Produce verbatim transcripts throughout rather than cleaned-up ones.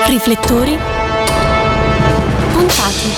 Riflettori puntati.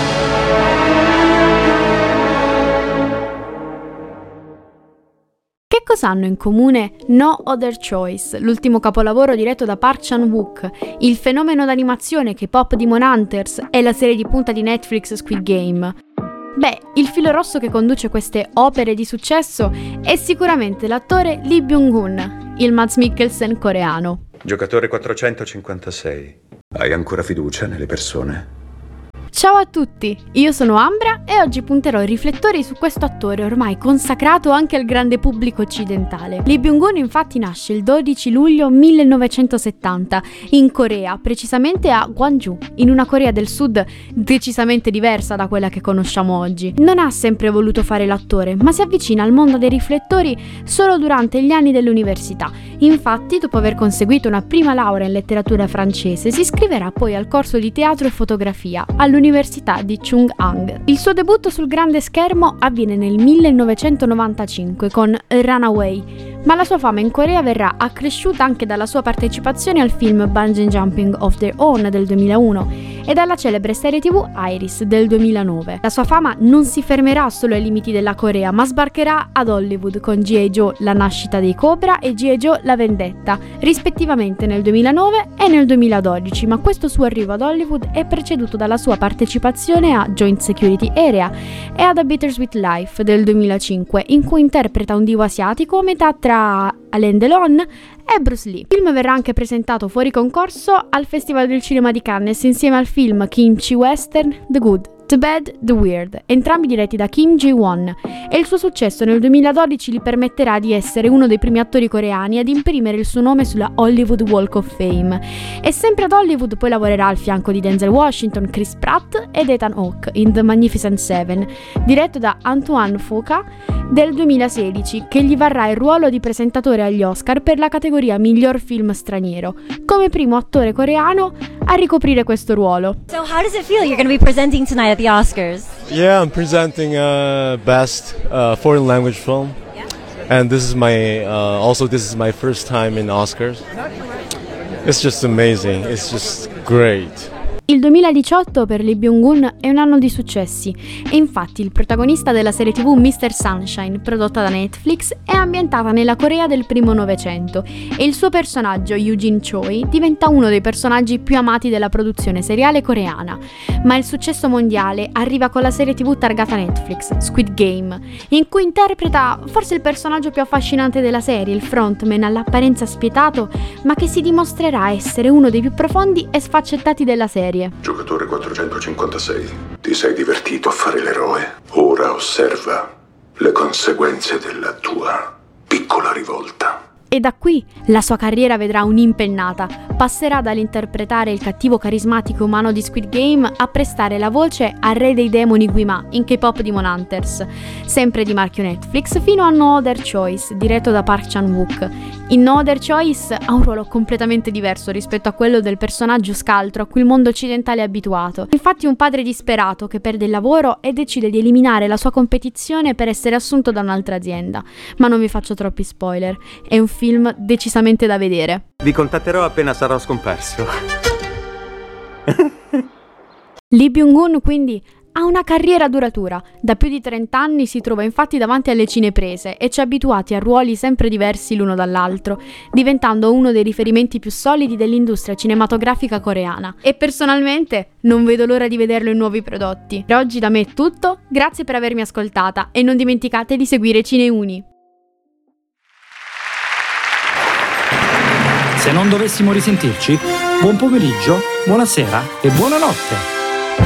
Che cosa hanno in comune No Other Choice, l'ultimo capolavoro diretto da Park Chan-wook, il fenomeno d'animazione K-pop Demon Hunters e la serie di punta di Netflix Squid Game? Beh, il filo rosso che conduce queste opere di successo è sicuramente l'attore Lee Byung-hun, il Mads Mikkelsen coreano. Giocatore quattrocentocinquantasei. Hai ancora fiducia nelle persone? Ciao a tutti, io sono Ambra e oggi punterò i riflettori su questo attore ormai consacrato anche al grande pubblico occidentale. Lee Byung-hun infatti nasce il dodici luglio millenovecentosettanta in Corea, precisamente a Gwangju, in una Corea del Sud decisamente diversa da quella che conosciamo oggi. Non ha sempre voluto fare l'attore, ma si avvicina al mondo dei riflettori solo durante gli anni dell'università. Infatti, dopo aver conseguito una prima laurea in letteratura francese, si iscriverà poi al corso di teatro e fotografia all'Università Università di Chung-Ang. Il suo debutto sul grande schermo avviene nel millenovecentonovantacinque con Runaway, ma la sua fama in Corea verrà accresciuta anche dalla sua partecipazione al film Bungee Jumping of Their Own del duemilauno e dalla celebre serie tivù Iris del duemilanove. La sua fama non si fermerà solo ai limiti della Corea, ma sbarcherà ad Hollywood con G I. Joe La nascita dei Cobra e G I. Joe La vendetta, rispettivamente nel duemilanove e nel duemiladodici, ma questo suo arrivo ad Hollywood è preceduto dalla sua partecipazione a Joint Security Area e ad A Bittersweet Life del duemilacinque, in cui interpreta un divo asiatico a metà tra Alain Delon e Bruce Lee. Il film verrà anche presentato fuori concorso al Festival del Cinema di Cannes insieme al film kimchi western The Good, The Bad, The Weird, entrambi diretti da Kim Ji-won, e il suo successo nel duemiladodici gli permetterà di essere uno dei primi attori coreani ad imprimere il suo nome sulla Hollywood Walk of Fame. E sempre ad Hollywood poi lavorerà al fianco di Denzel Washington, Chris Pratt ed Ethan Hawke in The Magnificent Seven, diretto da Antoine Fuqua del duemilasedici, che gli varrà il ruolo di presentatore agli Oscar per la categoria miglior film straniero, come primo attore coreano a ricoprire questo ruolo. So how does it feel? You're going to be presenting tonight at the Oscars. Yeah, I'm presenting uh, best uh, foreign language film, yeah. And this is my uh, also this is my first time in Oscars. It's just amazing. It's just great. Il duemiladiciotto per Lee Byung-hun è un anno di successi e infatti il protagonista della serie tivù mister Sunshine, prodotta da Netflix, è ambientata nella Corea del primo Novecento e il suo personaggio, Eugene Choi, diventa uno dei personaggi più amati della produzione seriale coreana. Ma il successo mondiale arriva con la serie tivù targata Netflix, Squid Game, in cui interpreta forse il personaggio più affascinante della serie, il frontman all'apparenza spietato, ma che si dimostrerà essere uno dei più profondi e sfaccettati della serie. Giocatore quattrocentocinquantasei, ti sei divertito a fare l'eroe? Ora osserva le conseguenze della tua piccola rivolta. E da qui la sua carriera vedrà un'impennata. Passerà dall'interpretare il cattivo carismatico umano di Squid Game a prestare la voce al re dei demoni Guima in K-pop Demon Hunters, sempre di marchio Netflix, fino a No Other Choice, diretto da Park Chan-wook. In No Other Choice ha un ruolo completamente diverso rispetto a quello del personaggio scaltro a cui il mondo occidentale è abituato. Infatti un padre disperato che perde il lavoro e decide di eliminare la sua competizione per essere assunto da un'altra azienda. Ma non vi faccio troppi spoiler, è un film decisamente da vedere. Vi contatterò appena sarò scomparso. Lee Byung-hun quindi ha una carriera duratura. Da più di trenta anni si trova infatti davanti alle cineprese e ci ha abituati a ruoli sempre diversi l'uno dall'altro, diventando uno dei riferimenti più solidi dell'industria cinematografica coreana. E personalmente non vedo l'ora di vederlo in nuovi prodotti. Per oggi da me è tutto, grazie per avermi ascoltata e non dimenticate di seguire Cineuni. Se non dovessimo risentirci, buon pomeriggio, buonasera e buonanotte.